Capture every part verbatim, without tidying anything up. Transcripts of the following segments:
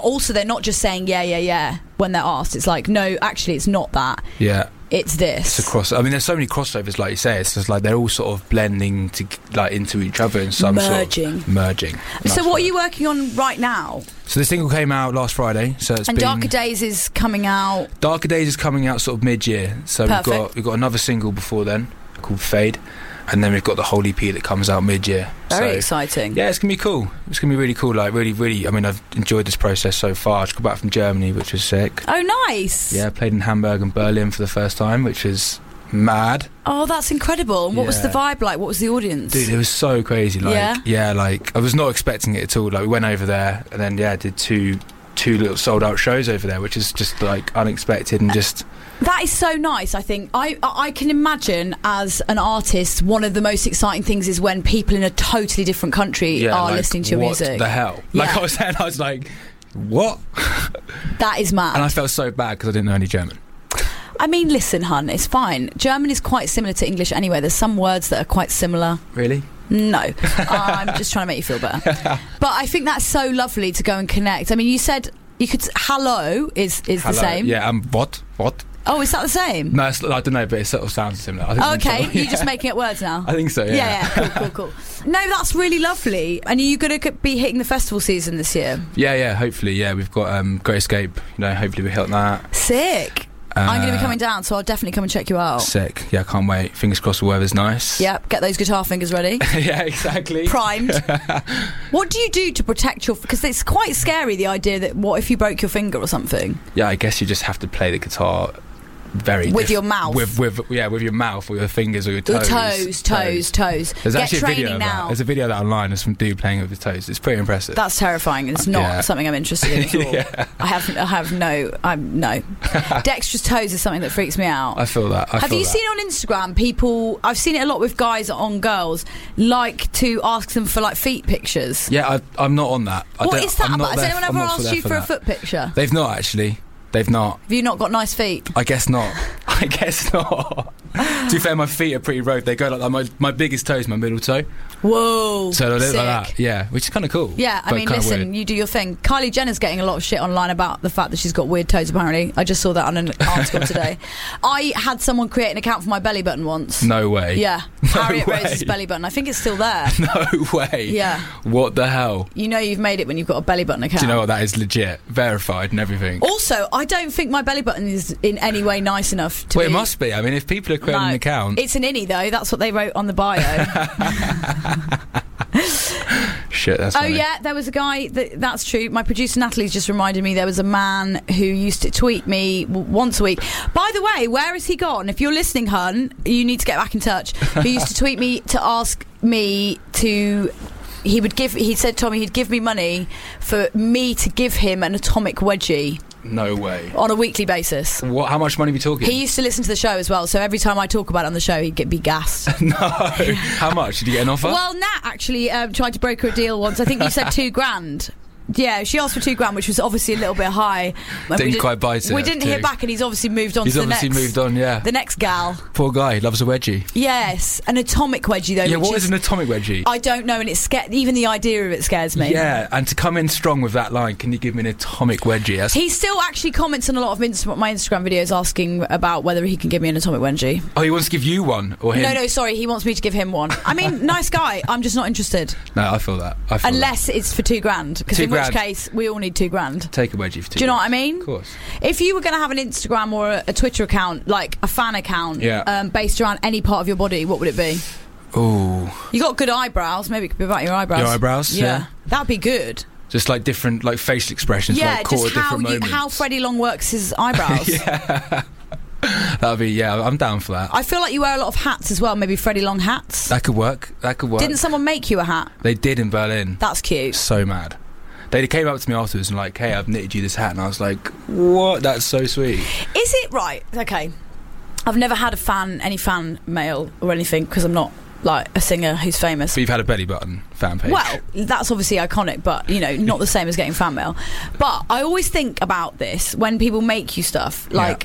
not. Also, they're not just saying yeah, yeah, yeah when they're asked. It's like, no, actually, it's not that. Yeah. It's this. It's a cross. I mean, there's so many crossovers, like you say. It's just like they're all sort of blending to like into each other in some merging. sort of merging. Nice so, what word. are you working on right now? So the single came out last Friday. So it's and been, Darker Days is coming out. Darker Days is coming out sort of mid-year. So Perfect. we've got we've got another single before then called Fade, and then we've got the whole E P that comes out mid-year. Very so, exciting. Yeah, it's gonna be cool. It's gonna be really cool. Like really, really. I mean, I've enjoyed this process so far. I just got back from Germany, which was sick. Oh, nice. Yeah, I played in Hamburg and Berlin for the first time, which was mad. Oh, that's incredible. And what Yeah. was the vibe like? What was the audience? Dude, it was so crazy. Like, Yeah? yeah, like I was not expecting it at all. Like we went over there and then yeah, did two two little sold out shows over there, which is just like unexpected and just. That is so nice. I think I I can imagine as an artist, one of the most exciting things is when people in a totally different country Yeah, are like, listening to your what music. the hell? Like Yeah. I was saying, I was like, what? That is mad. And I felt so bad because I didn't know any German. I mean, listen, hun, it's fine. German is quite similar to English anyway. There's some words that are quite similar. Really? No. I'm just trying to make you feel better. But I think that's so lovely to go and connect. I mean, you said you could. Hello is is Hello. the same. Yeah. Um. What? What? Oh, is that the same? No, it's, I don't know, but it sort of sounds similar. I think Oh, okay, so. you're just making up words now. I think so. Yeah. Yeah, yeah, cool, cool, cool. No, that's really lovely. And are you going to be hitting the festival season this year? Yeah, yeah. Hopefully, yeah. We've got um, Great Escape. You know, hopefully we hit that. Sick. Uh, I'm going to be coming down, so I'll definitely come and check you out. Sick. Yeah, can't wait. Fingers crossed the weather's nice. Yep, get those guitar fingers ready. Yeah, exactly. Primed. What do you do to protect your... Because it's quite scary, the idea that what if you broke your finger or something? Yeah, I guess you just have to play the guitar very With diff- your mouth. with with yeah with your mouth or your fingers or your Your toes toes, toes, toes. There's Get actually a training video of that. now. There's a video of that online of some dude playing with his toes. It's pretty impressive. That's terrifying. It's not Yeah. something I'm interested in at all. Yeah. I have, I have no, I'm no. Dexterous toes is something that freaks me out. I feel that I have feel you that. seen on Instagram people? I've seen it a lot with guys on girls like to ask them for like feet pictures. Yeah, I, I'm not on that. I What don't- is that I'm not about? Has there anyone f- I'm ever not asked there you for a that. foot picture? They've not actually. They've not. Have you not got nice feet? I guess not. I guess not. To be fair, my feet are pretty rogue. They go like, like my my biggest toe is my middle toe. Whoa, So they look sick. like that. Yeah, which is kind of cool. Yeah, I but mean, kinda listen, weird. you do your thing. Kylie Jenner's getting a lot of shit online about the fact that she's got weird toes, apparently. I just saw that on an article today. I had someone create an account for my belly button once. No way. Yeah, No Harriet way. Rose's belly button. I think it's still there. No way. Yeah. What the hell? You know you've made it when you've got a belly button account. Do you know what? That is legit, verified, and everything. Also, I don't think my belly button is in any way nice enough to Well, be... it must be. I mean, if people are creating No, an account, It's an innie, though. That's what they wrote on the bio. shit. That's Oh funny. yeah, there was a guy that, that's true. My producer Natalie's just reminded me there was a man who used to tweet me w- once a week. By the way, where has he gone? If you're listening, hun, you need to get back in touch. Who used to tweet me to ask me to... He would give. He said, Tommy, he'd give me money for me to give him an atomic wedgie No way. on a weekly basis. What? How much money are we talking? He used to listen to the show as well, so every time I talk about it on the show, he'd get be gassed. No. How much? Did you get an offer? Well, Nat actually um, tried to broker a deal once. I think you said two grand. Yeah, she asked for two grand, which was obviously a little bit high. And Didn't we quite bite it, We didn't hear too. back, and he's obviously moved on He's to the obviously next. moved on. Yeah. The next gal. Poor guy. He loves a wedgie. Yes, an atomic wedgie though. Yeah. which What is an atomic wedgie? I don't know, and it's sca- even the idea of it scares me. Yeah, and to come in strong with that line, can you give me an atomic wedgie? That's, He still actually comments on a lot of Insta- my Instagram videos asking about whether he can give me an atomic wedgie. oh, he wants to give you one or him? No, no, sorry, he wants me to give him one. I mean, nice guy. I'm just not interested. No, I feel that. I feel Unless it's for two grand, because Two in grand. which case we all need two grand. that. Take a wedgie for two. Do you know what I grand. mean? Of course. If you were going to have an Instagram or a, a Twitter account, like a fan account, Yeah. um, based around any part of your body, what would it be? Ooh, You got good eyebrows. Maybe it could be about your eyebrows. Your eyebrows, yeah. That'd be good. just like different, like facial expressions, yeah, like caught just at how different you, moments. how Freddie Long works his eyebrows. Yeah. That'd be yeah. I'm down for that. I feel like you wear a lot of hats as well. Maybe Freddie Long hats. That could work. That could work. Didn't someone make you a hat? They did in Berlin. That's cute. So mad. They came up to me afterwards and like, hey, I've knitted you this hat, and I was like, what? That's so sweet. Is it right? Okay. I've never had a fan, any fan mail or anything, because I'm not like a singer who's famous. But you've had a belly button fan page. Well, that's obviously iconic, but, you know, not the same as getting fan mail. But I always think about this when people make you stuff, like... Yeah.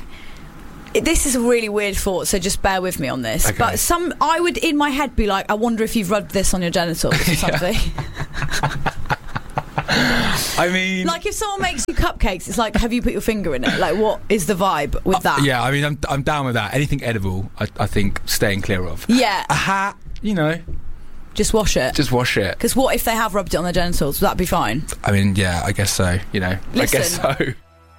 This is a really weird thought, so just bear with me on this. Okay. But some, I would in my head be like, I wonder if you've rubbed this on your genitals or something. I mean, like if someone makes you cupcakes, it's like, have you put your finger in it? Like, what is the vibe with that? Uh, yeah, I mean, I'm I'm down with that. Anything edible, I, I think staying clear of. Yeah. A hat, you know, just wash it. just wash it. Because what if they have rubbed it on their genitals? Would that be fine? I mean, yeah, I guess so. You know, Listen. I guess so.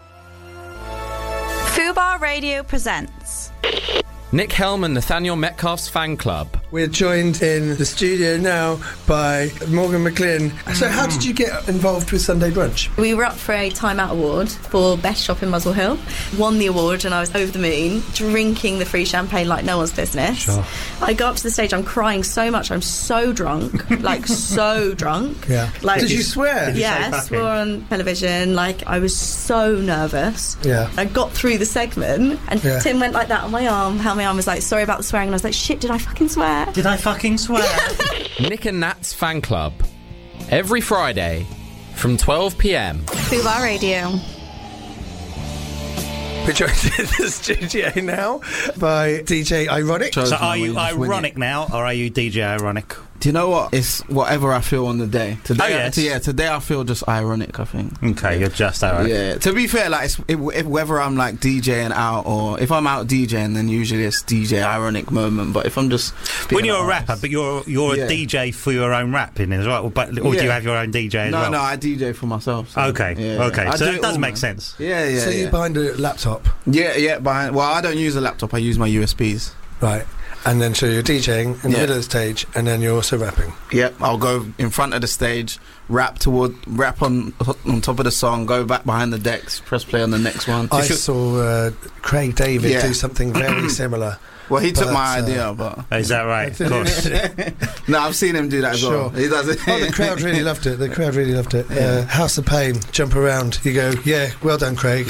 Fubar Radio presents Nick Helm and Nathaniel Metcalf's fan club. We're joined in the studio now by Morgan McLean. So how did you get involved with Sunday Brunch? We were up for a Time Out Award for Best Shop in Muswell Hill. Won the award and I was over the moon, drinking the free champagne like no one's business. Sure. I go up to the stage, I'm crying so much, I'm so drunk, like so drunk. Yeah. Like, Did you swear? Yeah, swore on television. Like, I was so nervous. Yeah. I got through the segment and Yeah. Tim went like that on my arm, held my arm, was like, sorry about the swearing, and I was like, shit, did I fucking swear? Did I fucking swear? Nick and Nat's fan club. Every Friday from twelve p.m. Fubar Radio. We're joined in the studio now by D J Ironic. So are you ironic now, or are you D J Ironic? Do you know what? It's whatever I feel on the day. Today, Oh, yes. to, yeah, today I feel just ironic, I think. Okay, you're just ironic. Yeah, to be fair, like, it's, if, if whether I'm like DJing out or if I'm out DJing, then usually it's D J ironic moment. But if I'm just When being you're a an rapper, artist- but you're you're Yeah. a D J for your own rapping as well, but or do Yeah. you have your own D J as no, well? no, I D J for myself. So, Okay, yeah. okay, I so do that it does all, make man. sense. Yeah, yeah, So yeah. you're behind a laptop, yeah, yeah. Behind, well, I don't use a laptop. I use my U S Bs. right? And then so you're DJing in the Yeah. middle of the stage, and then you're also rapping. Yep, I'll go in front of the stage, rap toward, rap on on top of the song, go back behind the decks, press play on the next one. I saw uh, Craig David Yeah. do something very similar. Well, he took But, my uh, idea, but Is that right? Of course. no, I've seen him do that as well. Sure. He does it. Oh, the crowd really loved it. The crowd really loved it. Uh, House of Pain, jump around. You go, yeah, well done, Craig.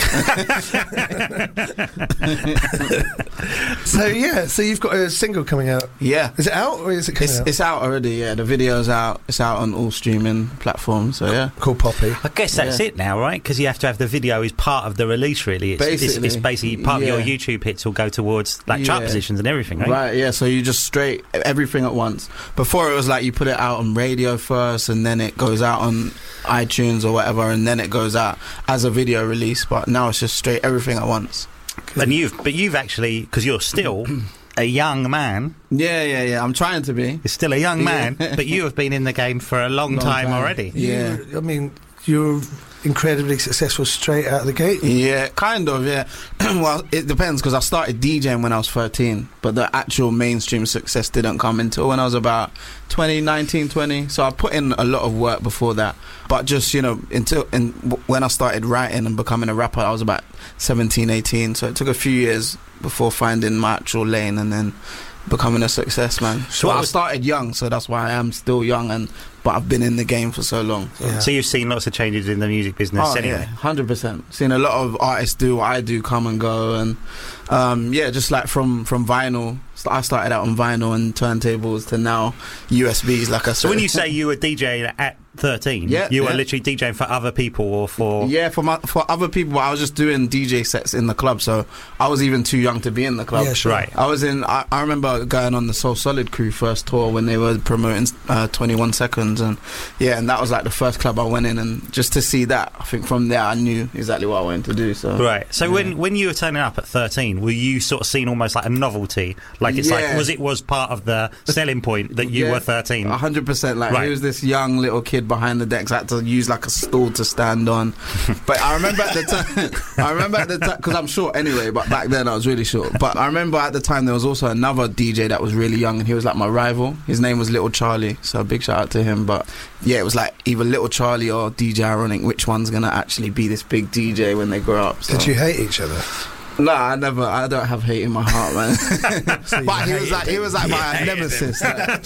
So yeah, so you've got a single coming out. Yeah. Is it out or is it coming It's, out? it's out already, yeah. The video's out. It's out on all streaming platforms, so yeah. Called Poppy. I guess that's Yeah. it now, right? Because you have to have the video as part of the release, really. It's, it's, it's Basically, basically part yeah. of your YouTube hits will go towards like chart Yeah. positions and everything, right? Right, yeah, so you just straight everything at once. Before it was like you put it out on radio first and then it goes out on iTunes or whatever and then it goes out as a video release, but now it's just straight everything at once. And you've, but you've actually, because you're still a young man, Yeah, yeah, yeah, I'm trying to be. you're still a young man, Yeah. but you have been in the game for a long, Long time, time. already. Yeah. You- I mean, you're incredibly successful straight out of the gate. Yeah, kind of, yeah. Well, it depends because I started DJing when I was thirteen, but the actual mainstream success didn't come until when I was about twenty, nineteen, twenty. So I put in a lot of work before that. But just, you know, until in, when I started writing and becoming a rapper, I was about seventeen, eighteen. So it took a few years before finding my actual lane and then becoming a success, man. So So what I was- started young, so that's why I am still young, and but I've been in the game for so long. So. Yeah. So you've seen lots of changes in the music business Oh, anyway. yeah, hundred percent. Seen a lot of artists do what I do, come and go, and um, yeah, just like from from vinyl. st- I started out on vinyl and turntables to now U S Bs. Like I said. So when you say you were DJing at thirteen, Yeah, you were yeah. literally DJing for other people or for... yeah, for my, for other people, I was just doing D J sets in the club, so I was even too young to be in the club. Yeah, sure. Right. I was in. I, I remember going on the Soul Solid Crew first tour when they were promoting uh, twenty-one Seconds, and yeah, and that was like the first club I went in, and just to see that, I think from there I knew exactly what I wanted to do. So Right. So yeah. when when you were turning up at thirteen, were you sort of seen almost like a novelty? Like it's like Yeah. was it was part of the selling point that you Yeah. were thirteen? A hundred percent. Like Right. he was this young little kid behind the decks. I had to use like a stool to stand on. But I remember at the time. I remember at the time because I'm short anyway. But back then I was really short. But I remember at the time there was also another D J that was really young, and he was like my rival. His name was Little Charlie. So a big shout out to him. But yeah, it was like either Little Charlie or D J Ironic. Which one's gonna actually be this big D J when they grow up? So. Did you hate each other? No, I never. I don't have hate in my heart, man. So you But he was hated like he was like my hated nemesis.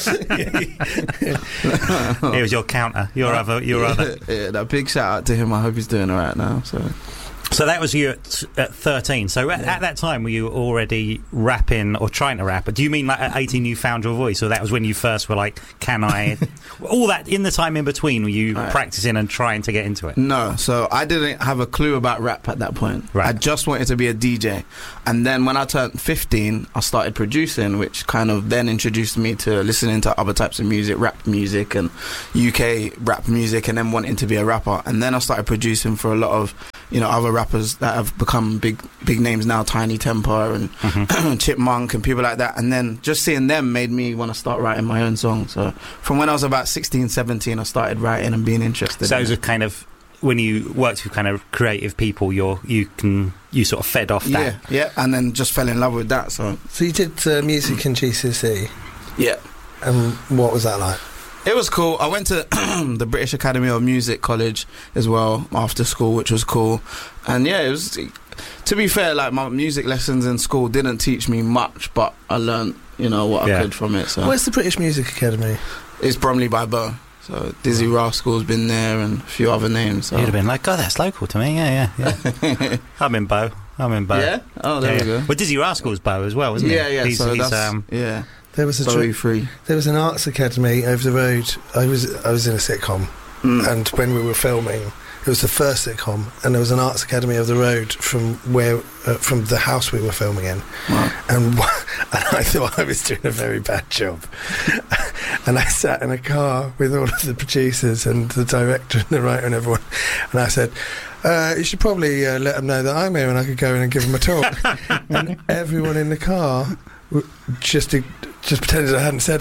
It was your counter, your other, your other. Yeah, that big shout out to him. I hope he's doing alright now. So, So that was you at, at thirteen. So at, Yeah. at that time, were you already rapping or trying to rap? But do you mean like at eighteen you found your voice, or that was when you first were like, can I? All that in the time in between, were you Right. practicing and trying to get into it? No, so I didn't have a clue about rap at that point. Right. I just wanted to be a D J. And then when I turned fifteen, I started producing, which kind of then introduced me to listening to other types of music, rap music and U K rap music, and then wanting to be a rapper. And then I started producing for a lot of, you know, other rappers that have become big big names now, Tiny Temper and Mm-hmm. Chipmunk and people like that. And then just seeing them made me want to start writing my own songs. So from when I was about sixteen, seventeen, I started writing and being interested So in it was it. a kind of when you worked with kind of creative people, you're you can you sort of fed off that. Yeah, yeah, and then just fell in love with that. So So you did uh, music in G C S E, yeah, and what was that like? it was cool. I went to the British Academy of Music College as well after school, which was cool. And yeah, it was. To be fair, like my music lessons in school didn't teach me much, but I learned, you know, what Yeah. I could from it. So Where's the British Music Academy? it's Bromley by Bow. So Dizzy Rascal's been there and a few other names. So. You'd have been like, God, that's local to me. Yeah, yeah, yeah. I'm in Bow. I'm in Bow. Yeah. Oh, there yeah, we go. Well, Dizzy Rascal's Bow as well, wasn't Yeah, he? yeah. He's, so he's, that's um, yeah. There was a Bowie tri- free. there was an arts academy over the road. I was I was in a sitcom, Mm. and when we were filming, it was the first sitcom, and there was an arts academy over the road from where uh, from the house we were filming in. Wow. And, and I thought I was doing a very bad job. And I sat in a car with all of the producers and the director and the writer and everyone, and I said, uh, you should probably uh, let them know that I'm here and I could go in and give them a talk. And everyone in the car w- just just pretended I hadn't said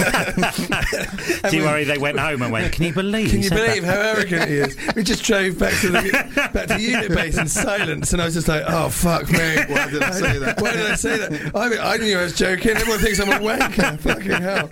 it. do you worry they went home and went, can you believe Can he you said believe that? how arrogant he is? We just drove back to the back to unit base in silence, and I was just like, "Oh fuck me! Why did I say that? Why did I say that? I, mean, I knew I was joking. Everyone thinks I'm a wanker. Fucking hell!"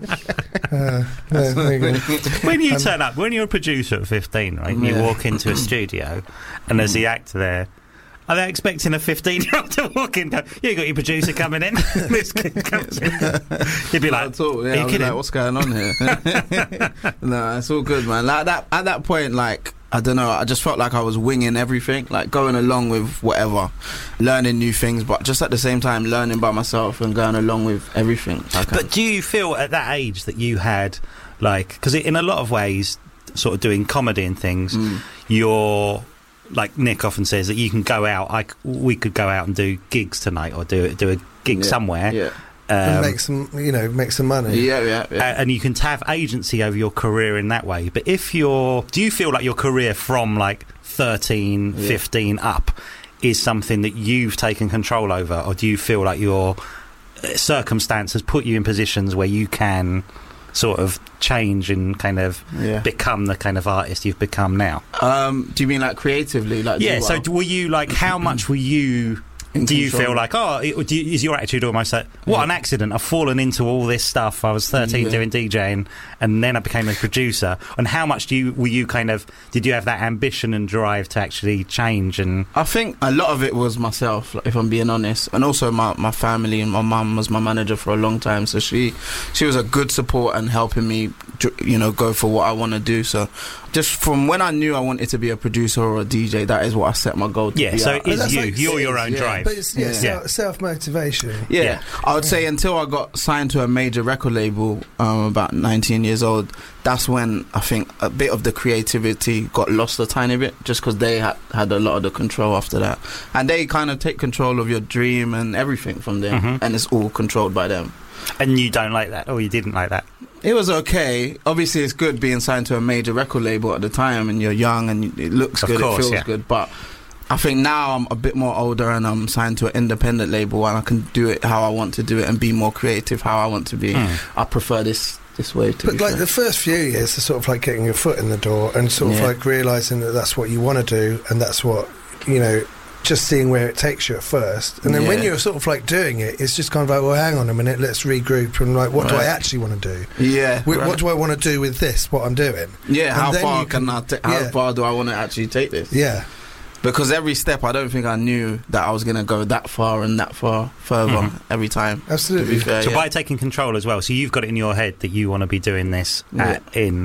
Uh, yeah, there you go. When you Um, turn up, when you're a producer at fifteen, right, you Yeah. walk into a studio and there's the actor there. Are they expecting a fifteen-year-old to walk in and go, yeah, you got your producer coming in? This kid comes in. You'd be like, Not at all. Yeah, are you I was kidding? like, what's going on here? No, it's all good, man. Like that at that point, like I don't know, I just felt like I was winging everything, like going along with whatever, learning new things, but just at the same time learning by myself and going along with everything. Like But do you feel at that age that you had, like, because in a lot of ways, sort of doing comedy and things, Mm. you're, like Nick often says, that you can go out, I, c- we could go out and do gigs tonight or do, do a gig Yeah, somewhere. Yeah, and Um, make some, you know, make some money. yeah, yeah. a- yeah. and you can have agency over your career in that way. But if you're, do you feel like your career from like thirteen, Yeah. fifteen up is something that you've taken control over, or do you feel like your uh, circumstance has put you in positions where you can sort of change and kind of Yeah. become the kind of artist you've become now? Um, do you mean like creatively? Like Yeah. do So I- d- were you like, how much were you? in Do you control? feel like, oh, it, do you, is your attitude almost like, what Yeah. an accident, I've fallen into all this stuff, I was thirteen Yeah. doing DJing, and then I became a producer, and how much do you, were you kind of, did you have that ambition and drive to actually change? And I think a lot of it was myself, like, if I'm being honest, and also my, my family. And my mum was my manager for a long time, so she she was a good support and helping me, dr- you know, go for what I want to do. So just from when I knew I wanted to be a producer or a D J, that is what I set my goal to yeah, be so at. it is that's you, like- you're your own yeah. drive. But it's yeah, Yeah. self motivation. Yeah. Yeah. I would say until I got signed to a major record label, um, about nineteen years old, that's when I think a bit of the creativity got lost a tiny bit, just because they had, had a lot of the control after that. And they kind of take control of your dream and everything from them, Mhm. and it's all controlled by them. And you don't like that, or you didn't like that? It was okay. Obviously, it's good being signed to a major record label at the time, and you're young, and it looks Of good, course, it feels yeah. good, but I think now I'm a bit more older and I'm signed to an independent label and I can do it how I want to do it and be more creative how I want to be. Mm. I prefer this this way to But be like fair. the first few years are sort of like getting your foot in the door and sort of Yeah. like realising that that's what you want to do and that's what, you know, just seeing where it takes you at first. And then when Yeah. you're sort of like doing it, it's just kind of like, well, hang on a minute, let's regroup and like, what do I Right. actually want to do? Yeah, Wh- right. What do I want to do with this, what I'm doing? yeah. and How then far you can, can- I? Ta- how yeah. far do I want to actually take this? Yeah. Because every step, I don't think I knew that I was going to go that far and that far further Mhm. every time. To Absolutely. be fair, So yeah. by taking control as well, so you've got it in your head that you want to be doing this at, in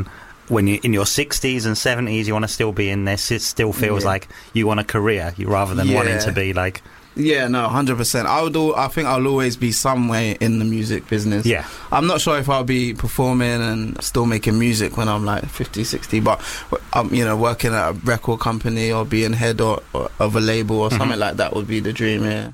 when you're in your sixties and seventies, you want to still be in this? It still feels Yeah. like you want a career you, rather than Yeah. wanting to be like... Yeah, no, one hundred percent. I would. Al- I think I'll always be somewhere in the music business. Yeah. I'm not sure if I'll be performing and still making music when I'm like fifty, sixty, but I'm, you know, working at a record company or being head or, or of a label or Mm-hmm. something like that would be the dream. Yeah.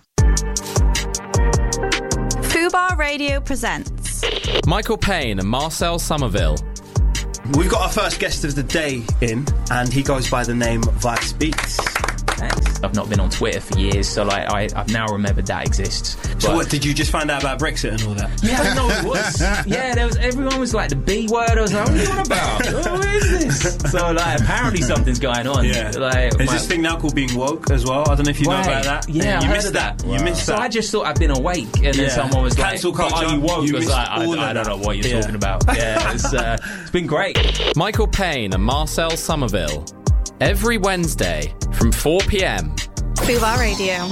Fubar Radio presents Michael Payne and Marcel Somerville. We've got our first guest of the day in, and he goes by the name Vice Beats. I've not been on Twitter for years, so like I, I've now remembered that exists. So But- what, did you just find out about Brexit and all that? Yeah, I didn't know what it was. Yeah, there was everyone was like the B word. I was like, what are you on about? Oh, what is this? So like, apparently something's going on. Yeah. Like, There's my- this thing now called being woke as well. I don't know if you know Right. about that. Yeah, you I heard missed of that. that. You missed So that. I just thought I'd been awake, and then Yeah. someone was Cancel like, "But culture, "Are you woke?" you I was missed like, I, all of I don't that. know what you're Yeah. talking about. Yeah, it's, uh, it's been great. Michael Payne and Marcel Somerville. Every Wednesday from four p.m. Fubar Radio.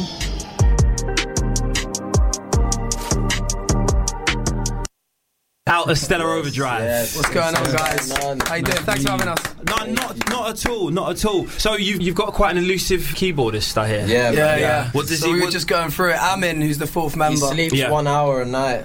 Out of Stellar Overdrive. What's going on, guys? How you doing? Thanks for having us. No, not not at all, not at all. So you've you've got quite an elusive keyboardist, I hear. Yeah, Yeah, man. yeah. What does so he- we were what- just going through it. Amin, who's the fourth He member. sleeps Yeah. one hour a night.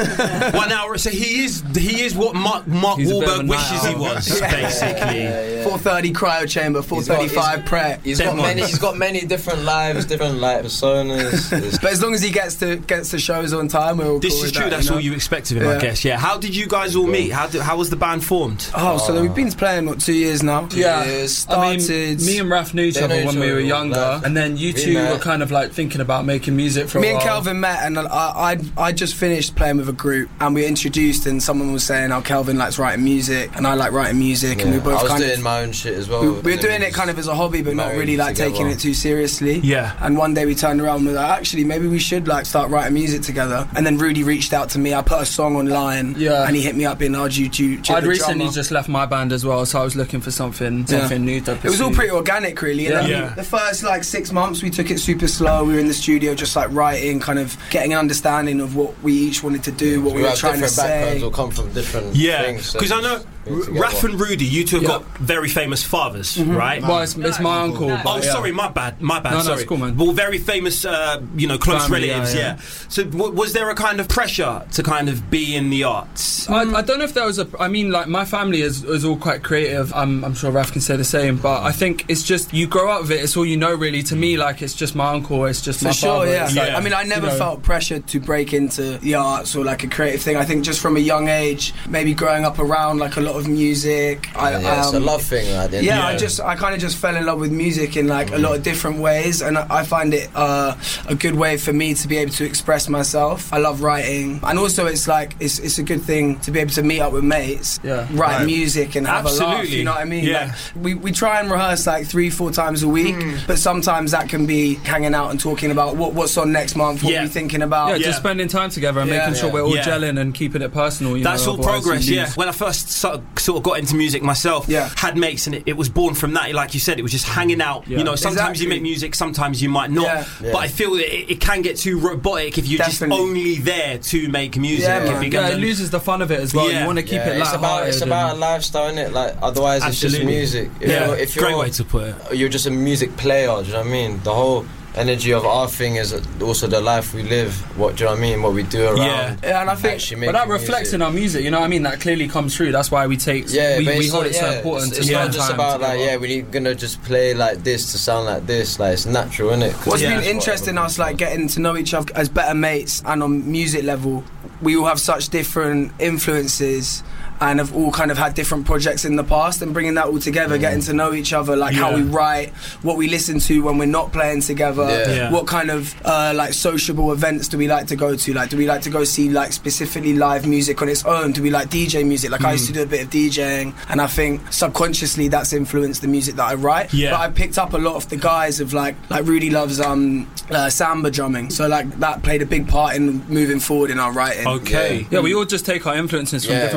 One hour. So he is he is what Mark Mark He's a bit of a Wahlberg night wishes he owl. was, Yeah. basically. Yeah, yeah. four thirty cryo chamber, four He's got- thirty-five he's- prep. He's Dead got many. ones. He's got many different lives, different like personas. It's- But as long as he gets to gets to shows on time, we're all This cool is with true. that, That's you know? all you expect of him, I Yeah. guess. Yeah. How did you guys all meet? How did, how was the band formed? Oh, so we've been playing what two years now? Yeah, Years. I mean, Started- me and Raf knew each They other know when each we other were all younger, life. and then you We two met. were kind of like thinking about making music for Me a and while. Kelvin met, and I, I I just finished playing with a group, and we introduced, and someone was saying, "Oh, Kelvin likes writing music, and I like writing music," and we Yeah. both I was kind doing of my own shit as well. we, and we were then doing we it kind of as a hobby, but not married really like together. taking it too seriously. Yeah. And one day we turned around and were like, actually, maybe we should like start writing music together. And then Rudy reached out to me. I put a song online, Yeah. and he hit me up in, "Oh, do you, do you, do you I'd have a recently drummer?" just left my band as well, so I was looking for something, Yeah. something new to It was all pursue. pretty organic, really. And Yeah. then Yeah. The first like six months, we took it super slow. We were in the studio, just like writing, kind of getting an understanding of what we each wanted to do, what we, we were have trying to different backgrounds say. or come from different Yeah, things. so because I it's know just been R- together. Raf and Rudy, you two have Yeah. got very famous fathers, Mm-hmm. right? Well, it's, it's my uncle. But Oh, yeah. sorry, my bad, my bad. No, no, sorry, it's cool, man. Well, very famous, uh, you know, close Family, relatives. yeah, Yeah. yeah. So, w- was there a kind of pressure to kind of be in the arts? I, I don't know if there was a. I mean, like my family is, is all quite creative. I'm, I'm sure Raf can say the same. But I think it's just you grow up with it. It's all you know, really. To me, like it's just my uncle. It's just For my sure, father. yeah. It's like, I mean, I never you know, felt pressured to break into the arts or like a creative thing. I think just from a young age, maybe growing up around like a lot of music. I, Yeah, yeah, it's a um, love thing. Like, at the end Yeah, of I the just I kind of just fell in love with music in like a lot of different ways, and I I find it uh, a good way for me to be able to express myself. I love writing, and also it's like it's it's a good thing to be able to meet up with mates, Yeah. write Right. music and have a laugh. Absolutely. You know what I mean? Yeah. Like, we we try and rehearse like three four times a week, but sometimes that can be hanging out and talking about what what's on next month, what Yeah. we're thinking about. Yeah, Yeah. just spending time together and Yeah. making sure Yeah. we're all Yeah. gelling and keeping it personal. You That's know, all otherwise progress, you yeah. lose. When I first sort of, sort of got into music myself, Yeah. had mates, and it, it was born from that. Like you said, it was just hanging out. Yeah. You know, sometimes you Exactly. make music, sometimes you might not. Yeah. Yeah. But I feel that it, it can get too robotic if you're Definitely. just only there to make music. Yeah, It man. becomes- Yeah, it loses the fun of it as well. Yeah. You want to keep yeah, it it's about light-hearted. it's about a and- lifestyle, innit? Like otherwise, it's just Absolutely. music. If Yeah, you're, if you're, great way to put it. You're just a music player. Do you know what I mean? The whole energy of our thing is also the life we live. What do you know what I mean? What we do around. Yeah. Yeah, and I think actually But that making reflects music. in our music, you know what I mean? That clearly comes through. That's why we take, Yeah, we, but we it's hold not, it so yeah, important It's, to it's spend not just time about like, together. yeah, we're gonna just play like this to sound like this. Like it's natural, innit? 'Cause What's Yeah. been interesting us like getting to know each other as better mates, and on music level, we all have such different influences and have all kind of had different projects in the past, and bringing that all together, getting to know each other, like how Yeah. we write, what we listen to when we're not playing together, Yeah. Yeah. what kind of uh, like sociable events do we like to go to, like do we like to go see like specifically live music on its own, do we like D J music, like I used to do a bit of DJing, and I think subconsciously that's influenced the music that I write. Yeah. But I picked up a lot of the guys of like like Rudy loves um uh, samba drumming, so like that played a big part in moving forward in our writing. Okay. Yeah, we all just take our influences from Yeah, different it's places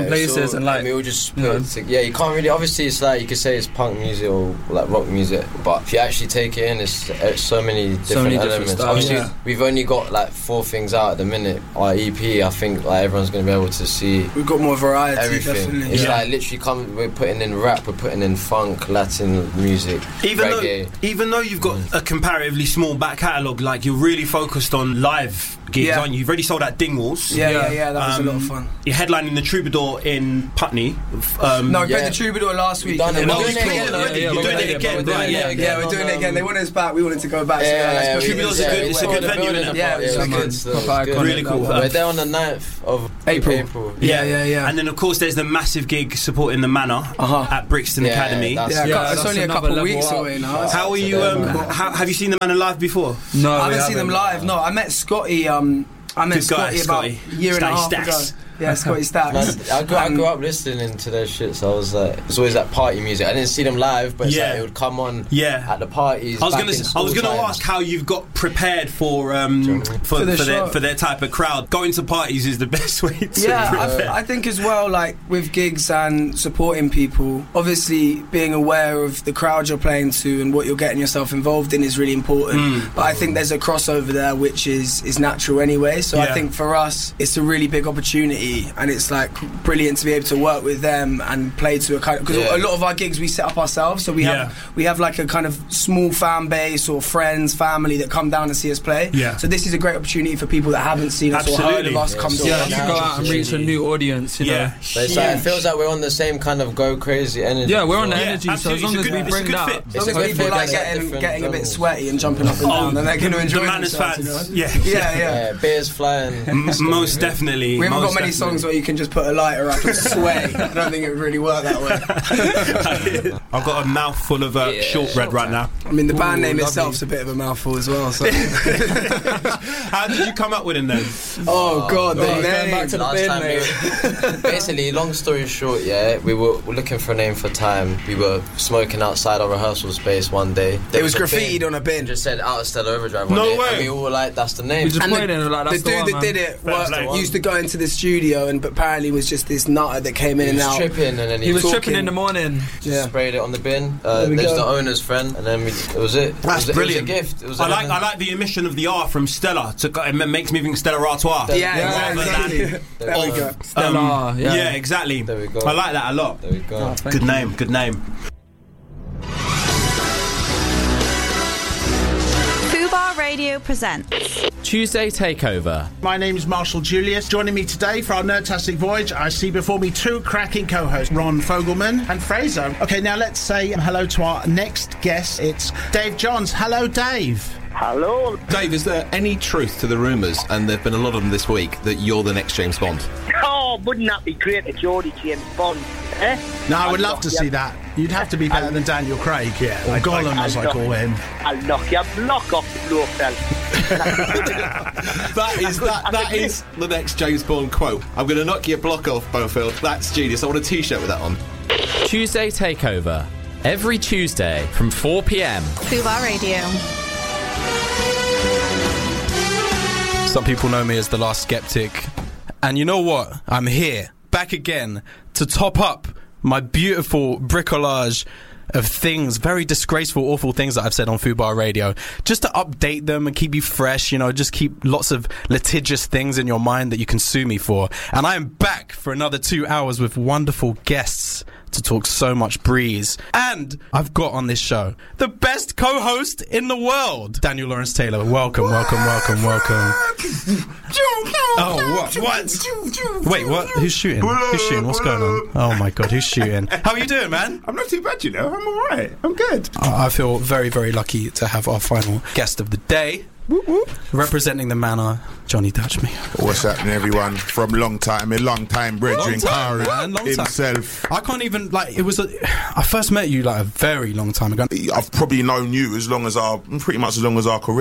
ideas all, and like and we all just you know. put it, yeah. You can't really. Obviously, it's like you could say it's punk music or like rock music, but if you actually take it in, it's, it's so many different so many elements. different styles. Obviously, Yeah. we've only got like four things out at the minute. Our E P, I think like everyone's gonna be able to see. We've got more variety. Everything. Definitely. It's Yeah. like literally come. We're putting in rap. We're putting in funk, Latin music, Even reggae. though, even though you've got a comparatively small back catalogue, like you're really focused on live gigs, Yeah. aren't you? You've already sold out Dingwalls. Yeah, yeah, yeah. That was Um, a lot of fun. You're headlining the Troubadour in Putney. Um, No, we yeah. played the Troubadour last week. done it. and then We're we doing it played- again, Yeah, already. yeah, We're we're doing doing it it again. again, We're doing right, it yeah. again. Yeah, we're doing it again. They wanted us back. We wanted to go back. so Yeah, let's yeah, go. we- Troubadour's a yeah, good- we it's a went- good we're venue, building innit? a Yeah, party. it's It was good. good. so it was Proper good. iconic, Really cool. that one. We're there on the ninth of April. April. Yeah, yeah, yeah. And then, of course, there's the massive gig supporting the Manor Uh-huh. at Brixton Yeah, Academy. that's- Yeah, Yeah, it's that's only a another couple of level weeks up. away now. How are you? Um, how, have you seen the Manor live before? No, I we haven't seen them live. No, I met Scotty. Um, I met Good guy, Scotty about Scotty. a year and a Scotty half Stacks. ago. Yeah, Scotty Stacks. Man, I, grew, I Um, grew up listening to their shit, so I was like, it's always that party music. I didn't see them live, but it's Yeah. like it would come on Yeah. at the parties. I was back gonna, in I was school gonna times. ask how you've got prepared for um for, For for, the their, show. for their type of crowd. Going to parties is the best way to Yeah, prepare. I, I think as well, like with gigs and supporting people, obviously being aware of the crowd you're playing to and what you're getting yourself involved in is really important. Mm. But I think there's a crossover there which is, is natural anyway. So Yeah. I think for us, it's a really big opportunity and it's like brilliant to be able to work with them and play to a kind of, because Yeah. a lot of our gigs we set up ourselves. So we Yeah. have we have like a kind of small fan base or friends, family that come down and see us play. Yeah. So this is a great opportunity for people that haven't seen us or heard of Absolutely. us Yeah, come so to Yeah, us. you go out and reach a new audience, you know. Yeah. But it's like, it feels like we're on the same kind of go crazy energy. Yeah, we're on the Yeah, energy, so as absolutely. long It's as a we good- bring it's a good that. fit. As long as It's people good like for getting, different getting a bit genres. sweaty and jumping up and Oh, down, then they're going to enjoy the Manners themselves. fans, You know? yeah. yeah, yeah. Yeah, beers flying. M- most definitely. We haven't most got many definitely. songs where you can just put a lighter up and sway. I don't think it would really work that way. I've got a mouthful of uh, shortbread right now. I mean, the band Ooh, name lovely. itself's a bit of a mouthful as well. So. How did you come up with it then? Oh, God, the Oh, name. Last time we- Basically, long story short, yeah, we were looking for a name for Time. We were smoking outside our rehearsal space one day. There It was a graffitied bin. on a bin. It just said Interstellar Overdrive on No it, way. and we all were like, that's the name. We just And played the, it and we're like, that's the the dude one, that man. did it Fair was, play. used to go into the studio, and but apparently was just this nutter that came in He and was out. tripping, and then he, He was talking. tripping in the morning. Yeah. sprayed it on the bin. Uh, There we there's go. the owner's friend, and then we, it was it. That's it was, brilliant. It was a gift. It was I like everything. I like the omission of the R from Stella. To, it makes me think Stella Artois. Yeah, Yeah, exactly. rather There we go. Stella, Um, yeah. yeah, exactly. There we go. I like that a lot. There we go. Oh, thank Good you. name. Good name. Fubar Radio presents Tuesday Takeover. My name is Marshall Julius. Joining me today for our Nerdtastic Voyage, I see before me two cracking co-hosts, Ron Fogelman and Fraser. Okay, now let's say hello to our next guest. It's Dave Johns. Hello, Dave. Hello. Dave, is there any truth to the rumours, and there have been a lot of them this week, that you're the next James Bond? Oh, wouldn't that be great if you're the James Bond? Eh? No, I would I'll love knock to you- see that. You'd have to be better than Daniel Craig, yeah, or I- Gollum, I- as I I'll call knock- him. I'll knock your block off the Blofeld. That is that. That is the next James Bond quote. I'm going to knock your block off, Bofield. That's genius. I want a T-shirt with that on. Tuesday Takeover. Every Tuesday from four p.m. Fubar Radio. Some people know me as The Last Skeptic. And you know what? I'm here, back again, to top up my beautiful bricolage of things, very disgraceful, awful things that I've said on Fubar Radio. Just to update them and keep you fresh, you know, just keep lots of litigious things in your mind that you can sue me for. And I am back for another two hours with wonderful guests to talk so much breeze. And I've got on this show the best co-host in the world, Daniel Lawrence Taylor. Welcome, welcome, welcome, welcome. Oh, what? What? Wait, what? Who's shooting? Who's shooting? What's going on? Oh my God, who's shooting? How are you doing, man? I'm not too bad, you know. I'm all right. I'm good. I I feel very, very lucky to have our final guest of the day. Representing the manor, Johnny Dutchme. What's happening, everyone? From long time, a long time, brethren, Kari man, long time. himself. I can't even, like, it was a, I first met you like a very long time ago. I've probably known you as long as our, pretty much as long as our career.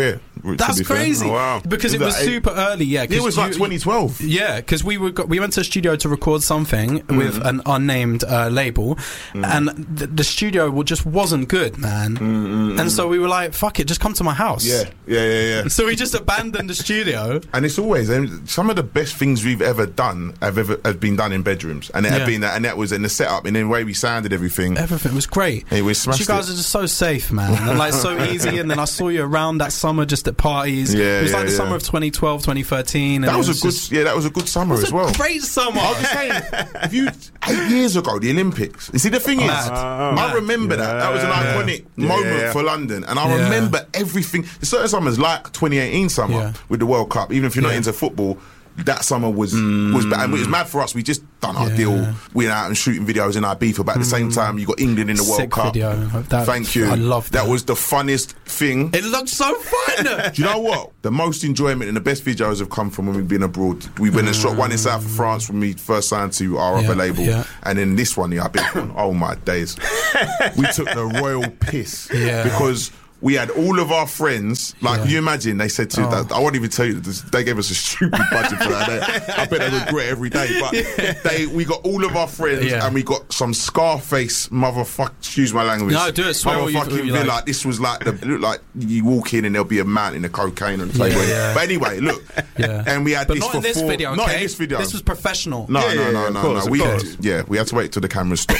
to That's be fair. crazy. Oh, wow. Because Is it was that- super early, yeah. 'cause It was like you- twenty twelve. Yeah, because we were got, we went to a studio to record something with an unnamed uh, label, and th- the studio w- just wasn't good, man. And so we were like, "Fuck it, just come to my house." Yeah, yeah, yeah, yeah. So we just abandoned the studio. And it's always and some of the best things we've ever done have ever have been done in bedrooms, and it Yeah. had been that, and that was in the setup, and the way we sounded everything. Everything was great. It was smashed You guys it. are just so safe, man, and like so easy. And then I saw you around that summer, just at parties. Yeah, it was yeah, like the yeah. summer of twenty twelve, twenty thirteen. And That it was a good, just- yeah. That was a good summer It was as a well. great summer. I was just saying, if you eight years ago, the Olympics. You see, the thing is, Mad. I Mad. remember that. That was an Yeah. iconic Yeah. moment Yeah. for London, and I Yeah. remember everything. Certain summers, like twenty eighteen summer Yeah. with the World Cup. Even if you're not Yeah. into football, that summer was was bad. And it was mad for us. We just done our Yeah. deal. We went out and shooting videos in Ibiza, but at the same time, you got England in the World Sick Cup. video. That- Thank you. I love that. That was the funnest thing. It looked so fun. Do you know what? The most enjoyment and the best videos have come from when we've been abroad. We went and shot one in South of France when we first signed to our Yeah, other label, yeah. and then this one, yeah, I've been on. Oh my days! We took the royal piss Yeah. because we had all of our friends. Like, Yeah. can you imagine? They said to Oh. that. I won't even tell you. This, they gave us a stupid budget for that. They, I bet they regret every day. But they, we got all of our friends, Yeah. and we got some Scarface motherfucker. Excuse my language. No, do it. Swear all you- Motherfucking you villa. like. This was like the, it looked like you walk in and there'll be a mountain of cocaine on the table. Yeah, yeah. But anyway, look, Yeah. and we had But this not for in this four. video. Not okay? in this video. This was professional. No, Yeah, no, yeah, no, yeah, no, of course, no. of We course. yeah, we had to wait till the camera stopped.